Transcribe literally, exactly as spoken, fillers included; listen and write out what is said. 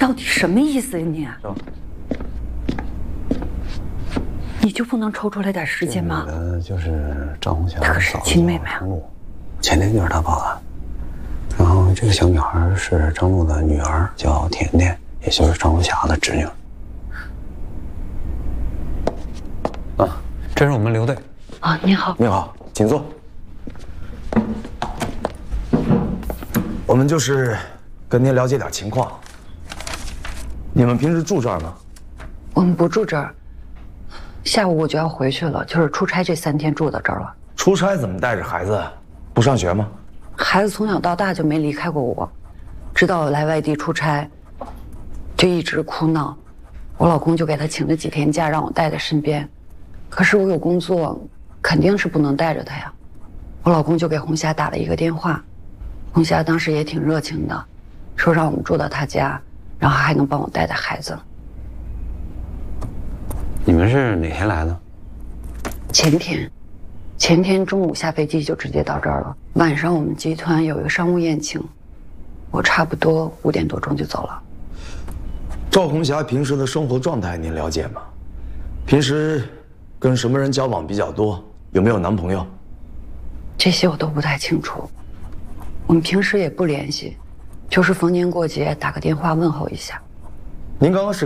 到底什么意思呀你？你就不能抽出来点时间吗？ 呃，就是赵红霞她可是亲妹妹啊。 前天就是她报案，然后这个小女孩是张璐的女儿，叫甜甜，也就是张红霞的侄女。啊，这是我们刘队。 啊，您好。 你好，请坐。 我们就是跟您了解点情况。你们平时住这儿吗？ 我们不住这儿，下午我就要回去了，就是出差这三天住到这儿了。 出差怎么带着孩子？不上学吗？ 孩子从小到大就没离开过我，直到我来外地出差，就一直哭闹。我老公就给他请了几天假，让我带在身边。可是我有工作，肯定是不能带着他呀。我老公就给红霞打了一个电话，红霞当时也挺热情的，说让我们住到他家，然后还能帮我带带孩子。 你们是哪天来的？ 前天，前天中午下飞机就直接到这儿了。晚上我们集团有一个商务宴请，我差不多五点多钟就走了。 赵红霞平时的生活状态您了解吗？平时跟什么人交往比较多？有没有男朋友？ 这些我都不太清楚。我们平时也不联系，就是逢年过节打个电话问候一下。 您刚刚是